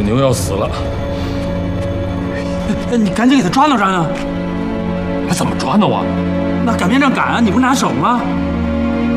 牛要死了。 你赶紧给他抓挠抓挠。 怎么抓挠啊？ 那擀面杖擀啊，你不拿手吗？